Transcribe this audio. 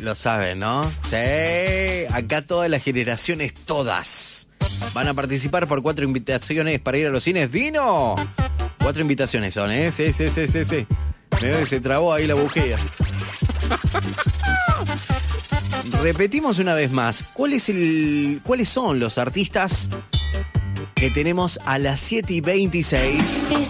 Lo saben, ¿no? Sí, acá todas las generaciones, todas, van a participar por 4 invitaciones para ir a los cines. ¡Dino! 4 invitaciones son, ¿eh? Sí. Me veo que se trabó ahí la bujía. Repetimos una vez más. ¿Cuáles son los artistas que tenemos a las 7:26?